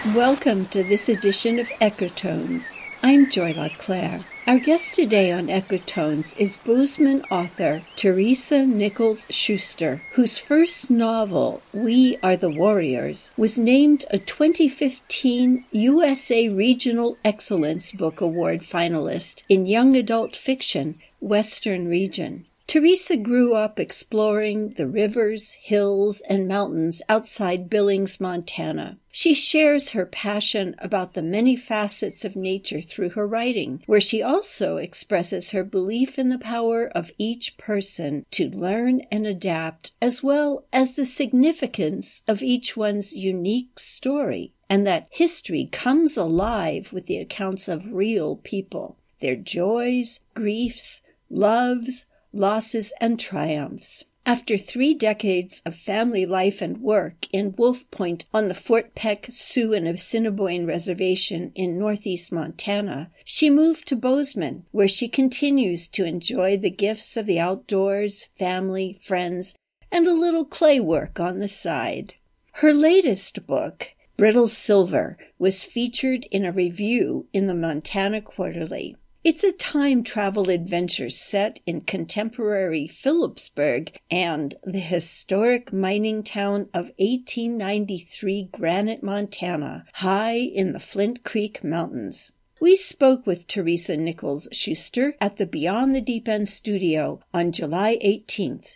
Welcome to this edition of Echotones. I'm Joy LaClaire. Our guest today on Echotones is Bozeman author Teresa Nichols Schuster, whose first novel, We Are the Warriors, was named a 2015 USA Regional Excellence Book Award finalist in Young Adult Fiction, Western Region. Teresa grew up exploring the rivers, hills, and mountains outside Billings, Montana. She shares her passion about the many facets of nature through her writing, where she also expresses her belief in the power of each person to learn and adapt, as well as the significance of each one's unique story, and that history comes alive with the accounts of real people, their joys, griefs, loves, losses, and triumphs. After 3 decades of family life and work in Wolf Point on the Fort Peck Sioux and Assiniboine Reservation in northeast Montana, she moved to Bozeman, where she continues to enjoy the gifts of the outdoors, family, friends, and a little clay work on the side. Her latest book, Brittle Silver, was featured in a review in the Montana Quarterly. It's a time travel adventure set in contemporary Phillipsburg and the historic mining town of 1893 Granite, Montana, high in the Flint Creek Mountains. We spoke with Teresa Nichols Schuster at the Beyond the Deep End studio on July 18th,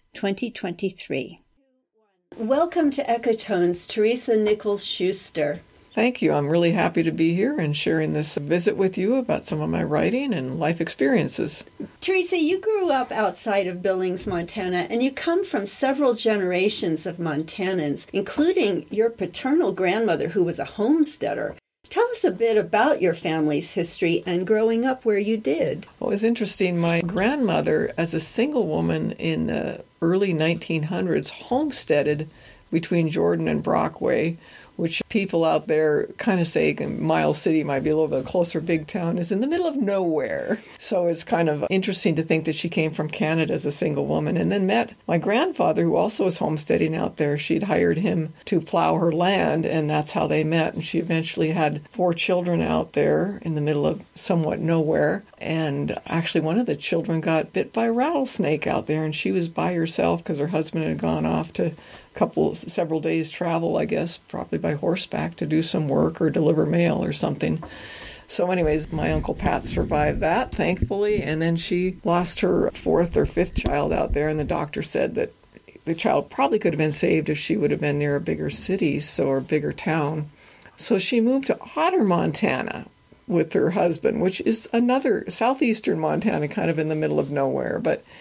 2023. Welcome to Echotones, Teresa Nichols Schuster. Thank you. I'm really happy to be here and sharing this visit with you about some of my writing and life experiences. Teresa, you grew up outside of Billings, Montana, and you come from several generations of Montanans, including your paternal grandmother, who was a homesteader. Tell us a bit about your family's history and growing up where you did. Well, it was interesting. My grandmother, as a single woman in the early 1900s, homesteaded between Jordan and Brockway, which people out there kind of say Miles City might be a little bit closer, big town, is in the middle of nowhere. So it's kind of interesting to think that she came from Canada as a single woman and then met my grandfather, who also was homesteading out there. She'd hired him to plow her land, and that's how they met. And she eventually had 4 children out there in the middle of somewhat nowhere. And actually one of the children got bit by a rattlesnake out there, and she was by herself because her husband had gone off to several days travel, I guess, probably by horseback to do some work or deliver mail or something. So anyways, my Uncle Pat survived that, thankfully, and then she lost her 4th or 5th child out there, and the doctor said that the child probably could have been saved if she would have been near a bigger city, or a bigger town. So she moved to Otter, Montana, with her husband, which is another southeastern Montana, kind of in the middle of nowhere. But